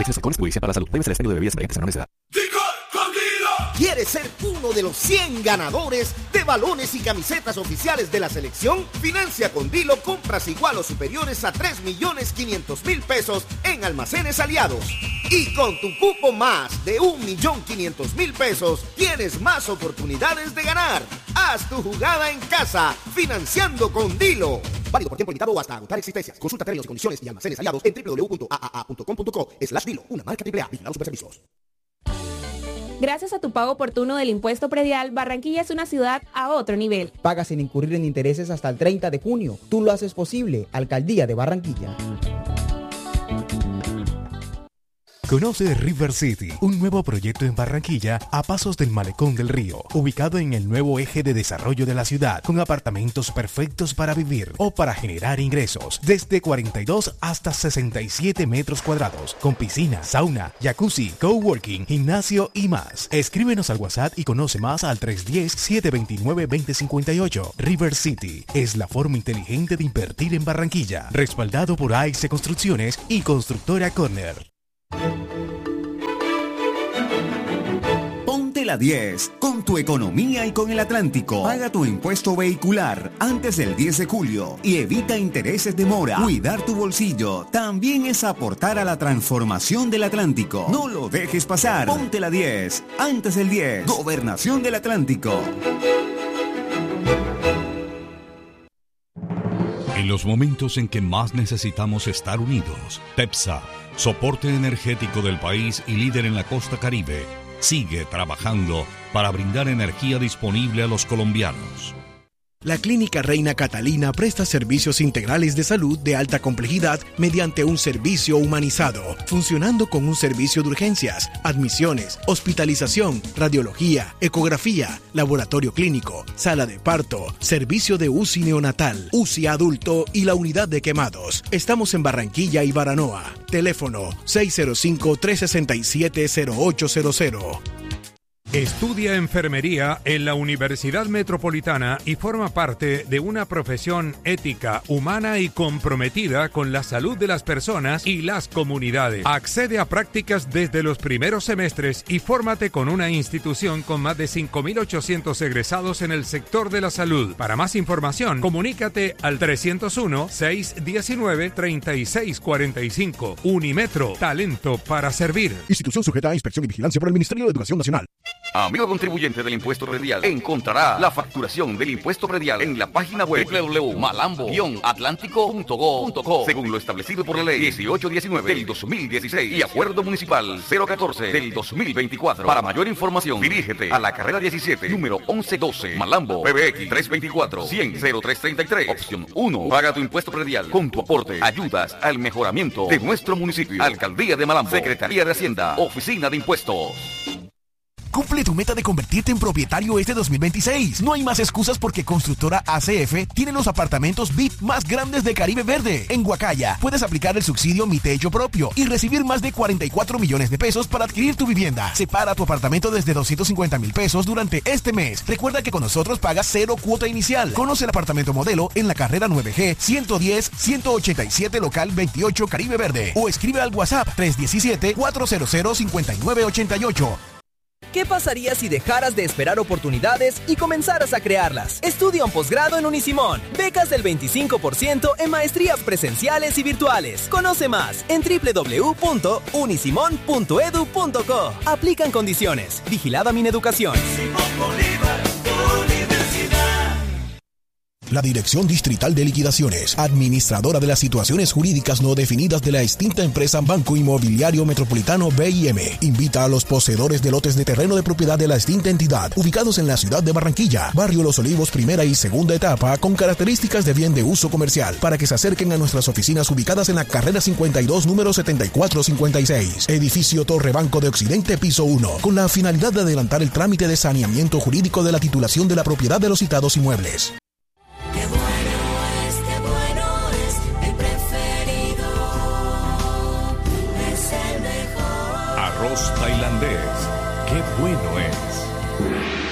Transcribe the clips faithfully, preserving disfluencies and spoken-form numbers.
Exceso con exposición para la salud. Debe ser expendio de bebidas embriagantes a menores de edad. ¿Quieres ser uno de los cien ganadores de balones y camisetas oficiales de la selección? Financia con Dilo compras igual o superiores a tres millones quinientos mil pesos en Almacenes Aliados. Y con tu cupo más de un millón quinientos mil pesos, tienes más oportunidades de ganar. Haz tu jugada en casa, financiando con Dilo. Válido por tiempo limitado o hasta agotar existencias. Consulta términos y condiciones y Almacenes Aliados en doble u doble u doble u punto a a a punto com punto co slash Dilo. Una marca triple A. Vigilados Superservicios. Gracias a tu pago oportuno del impuesto predial, Barranquilla es una ciudad a otro nivel. Paga sin incurrir en intereses hasta el treinta de junio. Tú lo haces posible. Alcaldía de Barranquilla. Conoce River City, un nuevo proyecto en Barranquilla a pasos del Malecón del Río, ubicado en el nuevo eje de desarrollo de la ciudad, con apartamentos perfectos para vivir o para generar ingresos, desde cuarenta y dos hasta sesenta y siete metros cuadrados, con piscina, sauna, jacuzzi, coworking, gimnasio y más. Escríbenos al WhatsApp y conoce más al tres uno cero, siete dos nueve, dos cero cinco ocho. River City es la forma inteligente de invertir en Barranquilla, respaldado por A X Construcciones y Constructora Corner. Ponte la diez, con tu economía y con el Atlántico. Paga tu impuesto vehicular antes del diez de julio y evita intereses de mora. Cuidar tu bolsillo también es aportar a la transformación del Atlántico. No lo dejes pasar. Ponte la diez, antes del diez. Gobernación del Atlántico. En los momentos en que más necesitamos estar unidos, TEPSA, soporte energético del país y líder en la costa Caribe, sigue trabajando para brindar energía disponible a los colombianos. La Clínica Reina Catalina presta servicios integrales de salud de alta complejidad mediante un servicio humanizado, funcionando con un servicio de urgencias, admisiones, hospitalización, radiología, ecografía, laboratorio clínico, sala de parto, servicio de U C I neonatal, U C I adulto y la unidad de quemados. Estamos en Barranquilla y Baranoa. Teléfono seis cero cinco, tres seis siete, cero ocho cero cero. Estudia enfermería en la Universidad Metropolitana y forma parte de una profesión ética, humana y comprometida con la salud de las personas y las comunidades. Accede a prácticas desde los primeros semestres y fórmate con una institución con más de cinco mil ochocientos egresados en el sector de la salud. Para más información, comunícate al trescientos uno, seiscientos diecinueve, treinta y seis cuarenta y cinco. Unimetro, talento para servir. Institución sujeta a inspección y vigilancia por el Ministerio de Educación Nacional. Amigo contribuyente del impuesto predial, encontrará la facturación del impuesto predial en la página web doble u doble u doble u punto malambo guion atlántico punto go punto co, según lo establecido por la ley dieciocho diecinueve del dos mil dieciséis y acuerdo municipal cero catorce del dos mil veinticuatro. Para mayor información, dirígete a la carrera diecisiete, número once doce, Malambo, P B X tres veinticuatro, cien, cero tres treinta y tres, opción uno. Paga tu impuesto predial. Con tu aporte ayudas al mejoramiento de nuestro municipio. Alcaldía de Malambo, Secretaría de Hacienda, Oficina de Impuestos. Cumple tu meta de convertirte en propietario este dos mil veintiséis. No hay más excusas porque Constructora A C F tiene los apartamentos V I P más grandes de Caribe Verde. En Guacaya puedes aplicar el subsidio Mi Techo Propio y recibir más de cuarenta y cuatro millones de pesos para adquirir tu vivienda. Separa tu apartamento desde doscientos cincuenta mil pesos durante este mes. Recuerda que con nosotros pagas cero cuota inicial. Conoce el apartamento modelo en la carrera nueve G, ciento diez, ciento ochenta y siete, local veintiocho, Caribe Verde. O escribe al WhatsApp tres uno siete, cuatro cero cero, cinco nueve ocho ocho. ¿Qué pasaría si dejaras de esperar oportunidades y comenzaras a crearlas? Estudia un posgrado en Unisimón. Becas del veinticinco por ciento en maestrías presenciales y virtuales. Conoce más en doble u doble u doble u punto unisimón punto edu punto co. Aplican condiciones. Vigilada Mineducación. La Dirección Distrital de Liquidaciones, administradora de las situaciones jurídicas no definidas de la extinta empresa Banco Inmobiliario Metropolitano B I M, invita a los poseedores de lotes de terreno de propiedad de la extinta entidad, ubicados en la ciudad de Barranquilla, barrio Los Olivos, primera y segunda etapa, con características de bien de uso comercial, para que se acerquen a nuestras oficinas ubicadas en la carrera cincuenta y dos, número setenta y cuatro cincuenta y seis, edificio Torre Banco de Occidente, piso uno, con la finalidad de adelantar el trámite de saneamiento jurídico de la titulación de la propiedad de los citados inmuebles. Arroz tailandés, qué bueno es.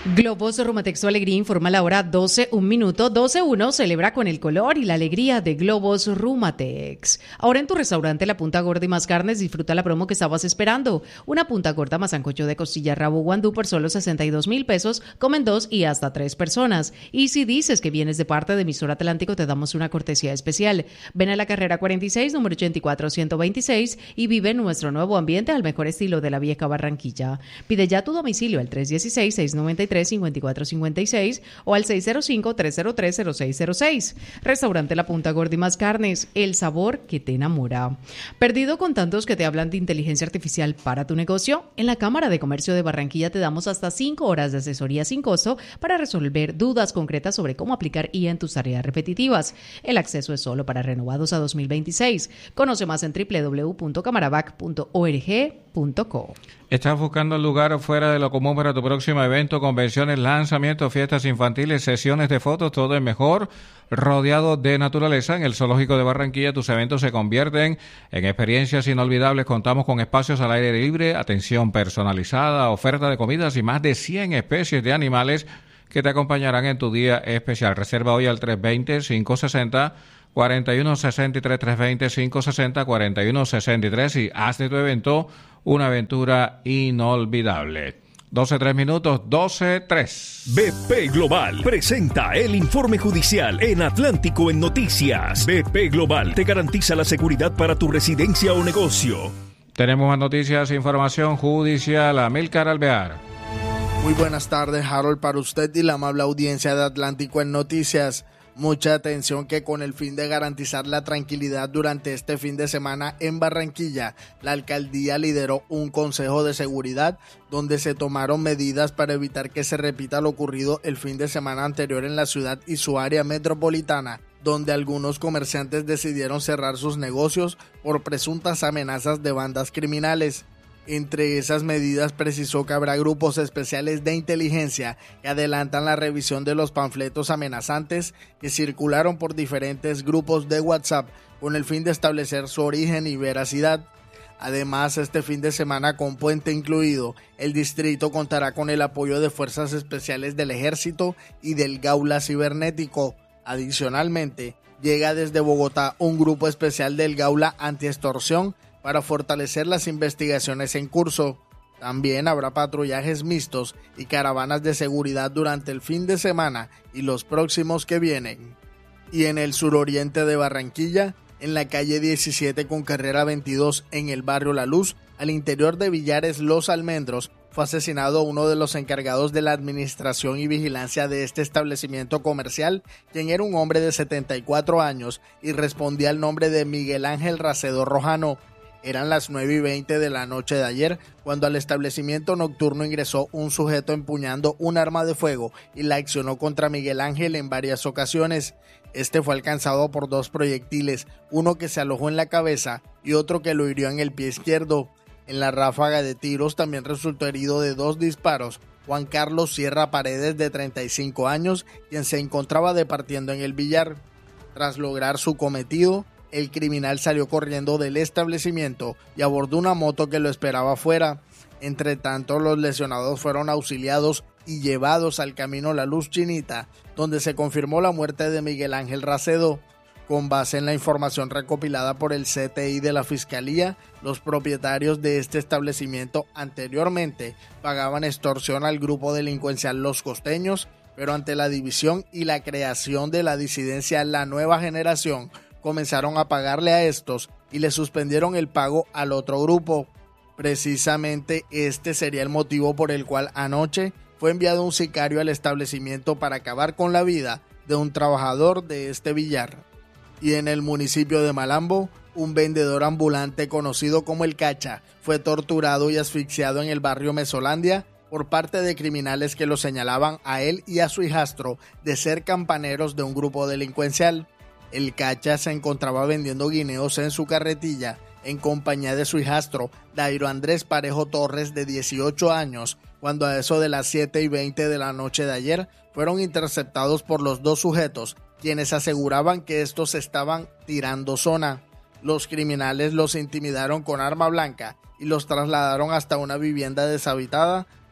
Globos Rumatex, su alegría, informa la hora doce, un minuto. doce uno, celebra con el color y la alegría de Globos Rumatex. Ahora en tu restaurante La Punta Gorda y Más Carnes, disfruta la promo que estabas esperando. Una punta gorda más sancocho de costilla rabo guandú por solo sesenta y dos mil pesos. Comen dos y hasta tres personas. Y si dices que vienes de parte de Emisor Atlántico, te damos una cortesía especial. Ven a la carrera cuarenta y seis, número ochenta y cuatro, ciento veintiséis y vive nuestro nuevo ambiente al mejor estilo de la vieja Barranquilla. Pide ya tu domicilio al tres uno seis, seis nueve tres, cinco cuatro cinco seis o al seis cero cinco, tres cero tres, cero seis cero seis. Restaurante La Punta Gorda y Más Carnes, el sabor que te enamora. ¿Perdido con tantos que te hablan de inteligencia artificial para tu negocio? En la Cámara de Comercio de Barranquilla te damos hasta cinco horas de asesoría sin costo para resolver dudas concretas sobre cómo aplicar I A en tus tareas repetitivas. El acceso es solo para renovados a dos mil veintiséis. Conoce más en doble u doble u doble u punto camaravac punto org punto co. ¿Estás buscando un lugar fuera de lo común para tu próximo evento, convenciones, lanzamientos, fiestas infantiles, sesiones de fotos? Todo es mejor rodeado de naturaleza. En el Zoológico de Barranquilla tus eventos se convierten en experiencias inolvidables. Contamos con espacios al aire libre, atención personalizada, oferta de comidas y más de cien especies de animales que te acompañarán en tu día especial. Reserva hoy al tres dos cero, cinco seis cero, cuatro uno seis tres, tres dos cero, cinco seis cero, cuatro uno seis tres y haz de tu evento una aventura inolvidable. doce tres minutos, doce tres. B P Global presenta el informe judicial en Atlántico en Noticias. B P Global te garantiza la seguridad para tu residencia o negocio. Tenemos más noticias, información judicial. Amílcar Alvear. Muy buenas tardes, Harold, para usted y la amable audiencia de Atlántico en Noticias. Mucha atención que con el fin de garantizar la tranquilidad durante este fin de semana en Barranquilla, la alcaldía lideró un consejo de seguridad donde se tomaron medidas para evitar que se repita lo ocurrido el fin de semana anterior en la ciudad y su área metropolitana, donde algunos comerciantes decidieron cerrar sus negocios por presuntas amenazas de bandas criminales. Entre esas medidas precisó que habrá grupos especiales de inteligencia que adelantan la revisión de los panfletos amenazantes que circularon por diferentes grupos de WhatsApp con el fin de establecer su origen y veracidad. Además, este fin de semana, con puente incluido, el distrito contará con el apoyo de fuerzas especiales del Ejército y del Gaula Cibernético. Adicionalmente, llega desde Bogotá un grupo especial del Gaula Antiextorsión para fortalecer las investigaciones en curso. También habrá patrullajes mixtos y caravanas de seguridad durante el fin de semana y los próximos que vienen. Y en el suroriente de Barranquilla, en la calle diecisiete con carrera veintidós en el barrio La Luz, al interior de Villares Los Almendros, fue asesinado uno de los encargados de la administración y vigilancia de este establecimiento comercial, quien era un hombre de setenta y cuatro años y respondía al nombre de Miguel Ángel Racedo Rojano. Eran las nueve y veinte de la noche de ayer cuando al establecimiento nocturno ingresó un sujeto empuñando un arma de fuego y la accionó contra Miguel Ángel en varias ocasiones. Este fue alcanzado por dos proyectiles, uno que se alojó en la cabeza y otro que lo hirió en el pie izquierdo. En la ráfaga de tiros también resultó herido de dos disparos Juan Carlos Sierra Paredes, de treinta y cinco años, quien se encontraba departiendo en el billar. Tras lograr su cometido, el criminal salió corriendo del establecimiento y abordó una moto que lo esperaba afuera. Entre tanto, los lesionados fueron auxiliados y llevados al camino La Luz Chinita, donde se confirmó la muerte de Miguel Ángel Racedo. Con base en la información recopilada por el C T I de la Fiscalía, los propietarios de este establecimiento anteriormente pagaban extorsión al grupo delincuencial Los Costeños, pero ante la división y la creación de la disidencia La Nueva Generación, comenzaron a pagarle a estos y le suspendieron el pago al otro grupo. Precisamente este sería el motivo por el cual anoche fue enviado un sicario al establecimiento para acabar con la vida de un trabajador de este billar. Y en el municipio de Malambo, un vendedor ambulante conocido como El Cacha fue torturado y asfixiado en el barrio Mesolandia por parte de criminales que lo señalaban a él y a su hijastro de ser campaneros de un grupo delincuencial. El Cacha se encontraba vendiendo guineos en su carretilla en compañía de su hijastro, Dairo Andrés Parejo Torres, de dieciocho años, cuando a eso de las siete y veinte de la noche de ayer fueron interceptados por los dos sujetos, quienes aseguraban que estos estaban tirando zona. Los criminales los intimidaron con arma blanca y los trasladaron hasta una vivienda deshabitada,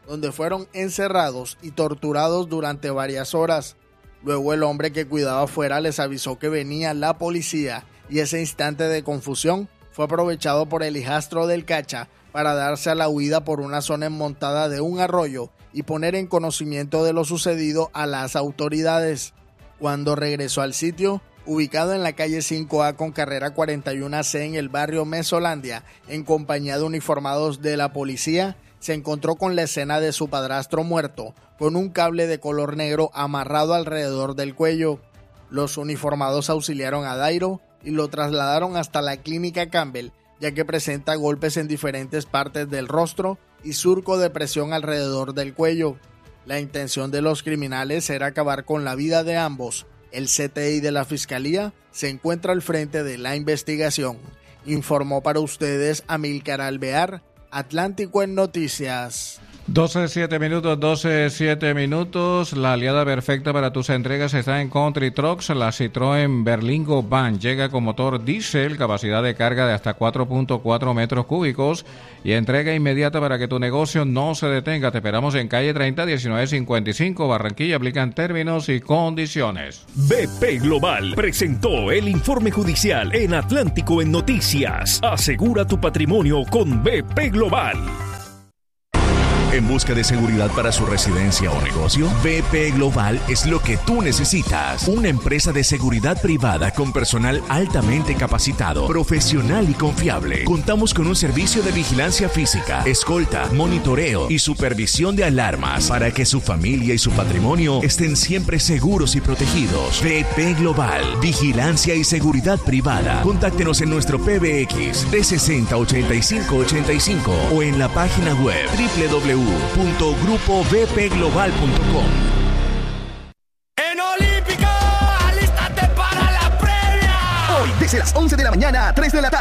donde fueron encerrados y torturados durante varias horas. Luego el hombre que cuidaba afuera les avisó que venía la policía y ese instante de confusión fue aprovechado por el hijastro del Cacha para darse a la huida por una zona enmontada de un arroyo y poner en conocimiento de lo sucedido a las autoridades. Cuando regresó al sitio, ubicado en la calle cinco A con carrera cuarenta y uno C en el barrio Mesolandia, en compañía de uniformados de la policía, se encontró con la escena de su padrastro muerto, con un cable de color negro amarrado alrededor del cuello. Los uniformados auxiliaron a Dairo y lo trasladaron hasta la clínica Campbell, ya que presenta golpes en diferentes partes del rostro y surco de presión alrededor del cuello. La intención de los criminales era acabar con la vida de ambos. El C T I de la Fiscalía se encuentra al frente de la investigación. Informó para ustedes Amílcar Alvear, Atlántico en Noticias. doce siete minutos, doce siete minutos. La aliada perfecta para tus entregas está en Country Trucks. La Citroën Berlingo Van llega con motor diésel, capacidad de carga de hasta cuatro punto cuatro metros cúbicos y entrega inmediata para que tu negocio no se detenga. Te esperamos en calle treinta, diecinueve cincuenta y cinco, Barranquilla. Aplican términos y condiciones. B P Global presentó el informe judicial en Atlántico en Noticias. Asegura tu patrimonio con B P Global. ¿En busca de seguridad para su residencia o negocio? B P Global es lo que tú necesitas. Una empresa de seguridad privada con personal altamente capacitado, profesional y confiable. Contamos con un servicio de vigilancia física, escolta, monitoreo y supervisión de alarmas para que su familia y su patrimonio estén siempre seguros y protegidos. B P Global, vigilancia y seguridad privada. Contáctenos en nuestro P B X trescientos sesenta, ochenta y cinco ochenta y cinco o en la página web doble u doble u doble u punto grupo b p global punto com. En Olímpico, alístate para la previa. Hoy, desde las once de la mañana a tres de la tarde.